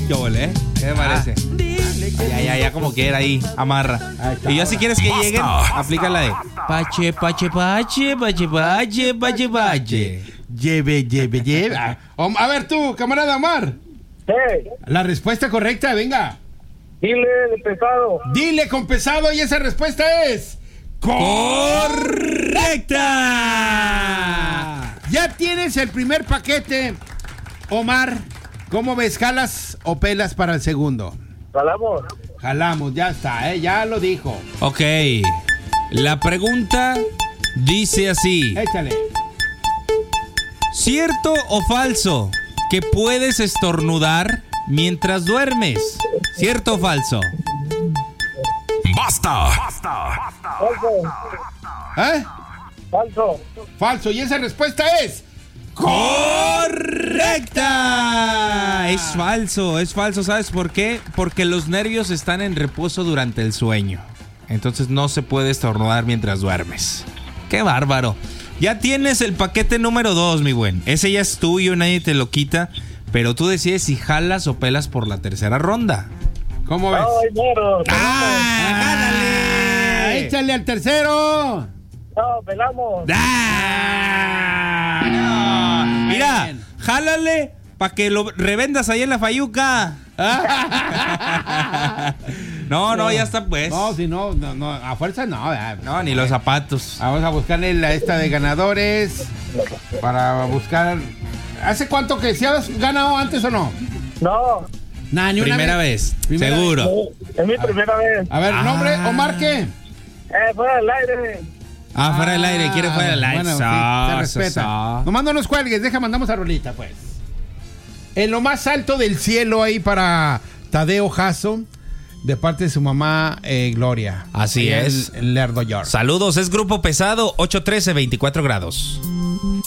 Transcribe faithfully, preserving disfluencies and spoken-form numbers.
¿Qué ole, eh? ¿Qué te parece? Ya, ya, ya, como quiera ahí, amarra. Y ya si quieres que lleguen, aplica la de pache, pache, pache, pache, pache, pache, pache. Lleve, lleve, lleve. A ver tú, camarada Omar. Hey, La respuesta correcta, venga. dile de pesado. Dile con pesado y esa respuesta es correcta. Ya tienes el primer paquete, Omar. ¿Cómo ves? ¿Jalas o pelas para el segundo? Jalamos. Jalamos, ya está, ¿eh? Ya lo dijo. Ok. La pregunta dice así: Échale. ¿cierto o falso que puedes estornudar mientras duermes? ¿Cierto o falso? ¡Basta! Falso. ¿Eh? Falso. Falso. Y esa respuesta es ¡correcta! Es falso, es falso. ¿Sabes por qué? Porque los nervios están en reposo durante el sueño. Entonces no se puede estornudar mientras duermes. ¡Qué bárbaro! Ya tienes el paquete número dos, mi buen. Ese ya es tuyo, nadie te lo quita. Pero tú decides si jalas o pelas por la tercera ronda. ¿Cómo ves? Ay, mero. ¡Ah! ¡Gánale! ¡Échale al tercero! No, pelamos. ¡Ah! No. Mira, Bien. jálale para que lo revendas ahí en la Fayuca. No, no, ya está pues. No, si no, no, no, a fuerza no. ¿verdad? No, ni los zapatos. Vamos a buscarle la esta de ganadores para buscar. ¿Hace cuánto que si has ganado antes o no? No, Nah, ni una Primera vez, Primera seguro. no, es mi primera vez. A ver, Ah. nombre, Omar, ¿qué? Eh, fuera del aire. Ah, fuera del aire, quiere fuera del aire. Bueno, sí, Sa, se sa, respeta. sa. Nomás no nos cuelgues, deja, mandamos a Rolita, pues. En lo más alto del cielo ahí para Tadeo Jasso, de parte de su mamá eh, Gloria. Así Ahí es. En, en Lerdo York. Saludos, es Grupo Pesado, ocho trece, veinticuatro grados.